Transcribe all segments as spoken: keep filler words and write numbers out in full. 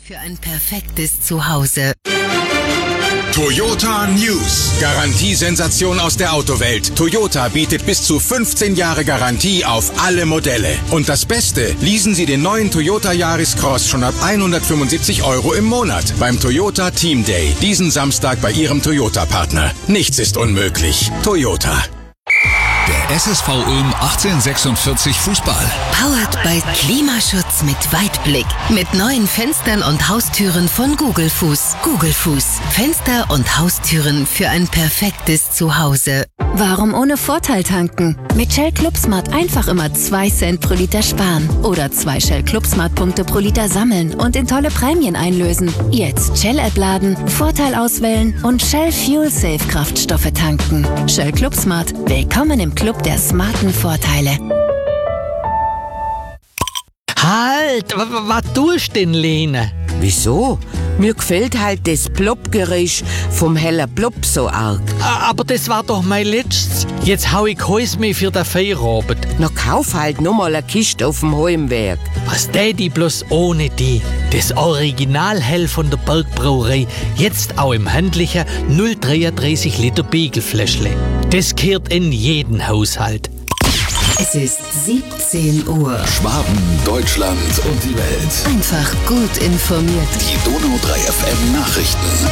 für ein perfektes Zuhause. Toyota News. Garantiesensation aus der Autowelt. Toyota bietet bis zu fünfzehn Jahre Garantie auf alle Modelle. Und das Beste, leasen Sie den neuen Toyota Yaris Cross schon ab hundertfünfundsiebzig Euro im Monat beim Toyota Team Day. Diesen Samstag bei Ihrem Toyota-Partner. Nichts ist unmöglich. Toyota. Der S S V Ulm achtzehnhundertsechsundvierzig Fußball. Powered by Klimaschutz mit Weitblick. Mit neuen Fenstern und Haustüren von Google Fuß. Google Fuß. Fenster und Haustüren für ein perfektes Zuhause. Warum ohne Vorteil tanken? Mit Shell ClubSmart einfach immer zwei Cent pro Liter sparen. Oder zwei Shell ClubSmart-Punkte pro Liter sammeln und in tolle Prämien einlösen. Jetzt Shell-App laden, Vorteil auswählen und Shell Fuel Safe Kraftstoffe tanken. Shell ClubSmart. Willkommen im Club der smarten Vorteile. Halt! Was tust du denn, Lene? Wieso? Mir gefällt halt das Plopp-Geräusch vom heller Plopp so arg. Aber das war doch mein letztes. Jetzt hau ich Häus mehr für den Feierabend. Na, kauf halt nur mal eine Kiste auf dem Heimwerk. Was tät ich bloß ohne die? Das Originalhell von der Bergbrauerei. Jetzt auch im handlichen null Komma dreiunddreißig Liter Begelfläschle. Das gehört in jeden Haushalt. Es ist siebzehn Uhr. Schwaben, Deutschland und die Welt. Einfach gut informiert. Die Donau drei F M Nachrichten.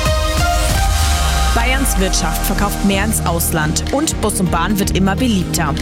Bayerns Wirtschaft verkauft mehr ins Ausland und Bus und Bahn wird immer beliebter.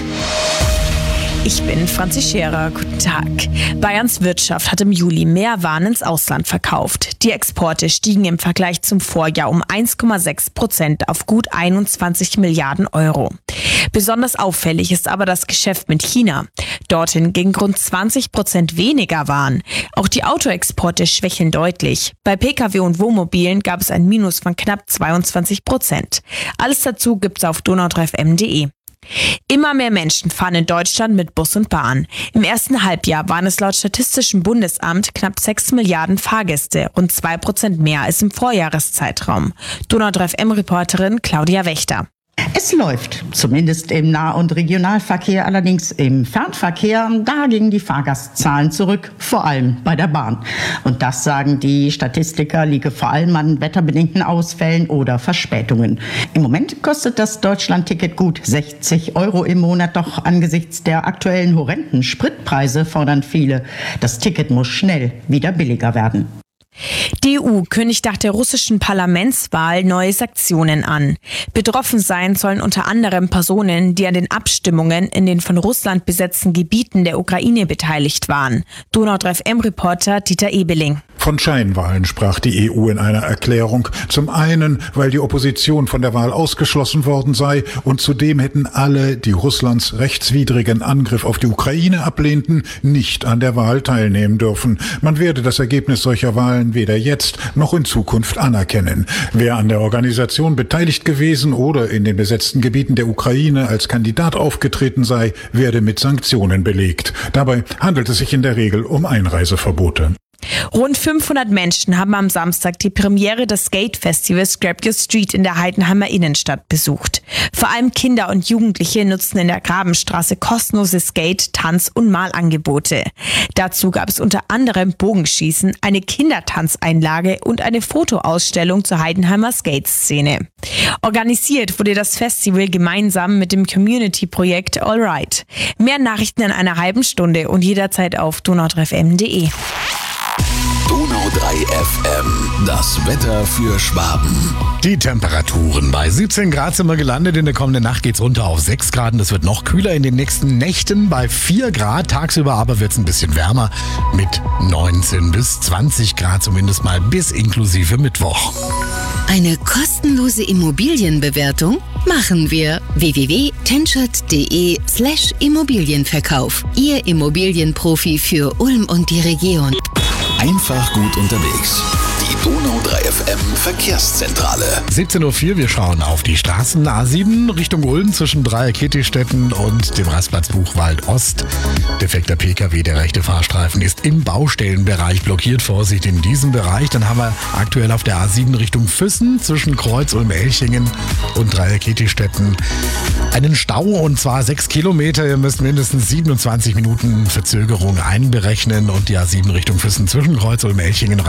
Ich bin Franzi Scherer. Guten Tag. Bayerns Wirtschaft hat im Juli mehr Waren ins Ausland verkauft. Die Exporte stiegen im Vergleich zum Vorjahr um eins Komma sechs Prozent auf gut einundzwanzig Milliarden Euro. Besonders auffällig ist aber das Geschäft mit China. Dorthin gingen rund zwanzig Prozent weniger Waren. Auch die Autoexporte schwächeln deutlich. Bei Pkw und Wohnmobilen gab es ein Minus von knapp zweiundzwanzig Prozent. Alles dazu gibt's auf donau drei f m punkt de. Immer mehr Menschen fahren in Deutschland mit Bus und Bahn. Im ersten Halbjahr waren es laut Statistischem Bundesamt knapp sechs Milliarden Fahrgäste, rund zwei Prozent mehr als im Vorjahreszeitraum. Donau drei F M-Reporterin Claudia Wächter. Es läuft, zumindest im Nah- und Regionalverkehr, allerdings im Fernverkehr, da gingen die Fahrgastzahlen zurück, vor allem bei der Bahn. Und das, sagen die Statistiker, liege vor allem an wetterbedingten Ausfällen oder Verspätungen. Im Moment kostet das Deutschlandticket gut sechzig Euro im Monat, doch angesichts der aktuellen horrenden Spritpreise fordern viele, das Ticket muss schnell wieder billiger werden. Die E U kündigt nach der russischen Parlamentswahl neue Sanktionen an. Betroffen sein sollen unter anderem Personen, die an den Abstimmungen in den von Russland besetzten Gebieten der Ukraine beteiligt waren. Donau drei F M-Reporter Dieter Ebeling. Von Scheinwahlen sprach die E U in einer Erklärung. Zum einen, weil die Opposition von der Wahl ausgeschlossen worden sei und zudem hätten alle, die Russlands rechtswidrigen Angriff auf die Ukraine ablehnten, nicht an der Wahl teilnehmen dürfen. Man werde das Ergebnis solcher Wahlen weder jetzt noch in Zukunft anerkennen. Wer an der Organisation beteiligt gewesen oder in den besetzten Gebieten der Ukraine als Kandidat aufgetreten sei, werde mit Sanktionen belegt. Dabei handelt es sich in der Regel um Einreiseverbote. Rund fünfhundert Menschen haben am Samstag die Premiere des Skate-Festivals Grab Your Street in der Heidenheimer Innenstadt besucht. Vor allem Kinder und Jugendliche nutzten in der Grabenstraße kostenlose Skate-, Tanz- und Malangebote. Dazu gab es unter anderem Bogenschießen, eine Kindertanzeinlage und eine Fotoausstellung zur Heidenheimer Skate-Szene. Organisiert wurde das Festival gemeinsam mit dem Community-Projekt Allright. Mehr Nachrichten in einer halben Stunde und jederzeit auf donau drei f m punkt de. Donau drei F M, das Wetter für Schwaben. Die Temperaturen bei siebzehn Grad sind wir gelandet. In der kommenden Nacht geht's runter auf sechs Grad. Und es wird noch kühler in den nächsten Nächten bei vier Grad. Tagsüber aber wird's ein bisschen wärmer mit neunzehn bis zwanzig Grad, zumindest mal bis inklusive Mittwoch. Eine kostenlose Immobilienbewertung machen wir. w w w punkt tenschert punkt de slash Immobilienverkauf. Ihr Immobilienprofi für Ulm und die Region. Einfach gut unterwegs. Die Donau drei F M Verkehrszentrale. siebzehn Uhr vier, wir schauen auf die Straßen. A sieben Richtung Ulm zwischen Dreieck-Kittistetten und dem Rastplatz Buchwald Ost. Defekter Pkw, der rechte Fahrstreifen ist im Baustellenbereich blockiert. Vorsicht in diesem Bereich. Dann haben wir aktuell auf der A sieben Richtung Füssen zwischen Kreuz Ulm-Elchingen und Dreieck-Kittistetten einen Stau, und zwar sechs Kilometer. Ihr müsst mindestens siebenundzwanzig Minuten Verzögerung einberechnen, und die A sieben Richtung Füssen zwischen Kreuz Ulm-Elchingen